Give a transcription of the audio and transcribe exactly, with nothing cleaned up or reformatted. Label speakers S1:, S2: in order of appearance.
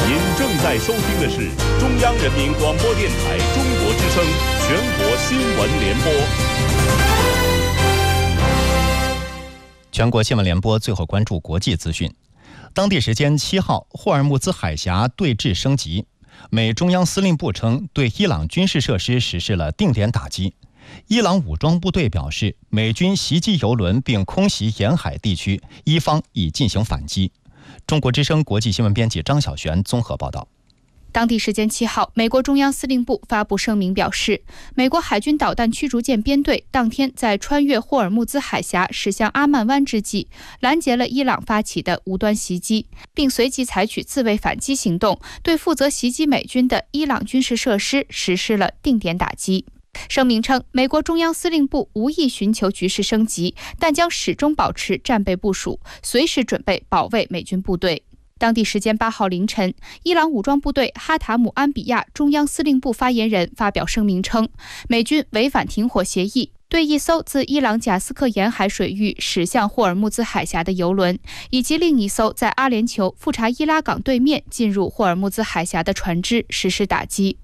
S1: 您正在收听的是中央人民广播电台中国之声全国新闻联播。
S2: 全国新闻联播最后关注国际资讯。当地时间七号，霍尔木兹海峡对峙升级。美中央司令部称，对伊朗军事设施实施了定点打击。伊朗武装部队表示，美军袭击油轮并空袭沿海地区，伊方已进行反击。中国之声国际新闻编辑张晓璇综合报道。
S3: 当地时间七号，美国中央司令部发布声明表示，美国海军导弹驱逐舰编队当天在穿越霍尔木兹海峡驶向阿曼湾之际，拦截了伊朗发起的无端袭击，并随即采取自卫反击行动，对负责袭击美军的伊朗军事设施实施了定点打击。声明称，美国中央司令部无意寻求局势升级，但将始终保持战备部署，随时准备保卫美军部队。当地时间八号凌晨，伊朗武装部队哈塔姆安比亚中央司令部发言人发表声明称，美军违反停火协议，对一艘自伊朗贾斯克沿海水域驶向霍尔木兹海峡的油轮，以及另一艘在阿联酋富查伊拉港对面进入霍尔木兹海峡的船只实施打击。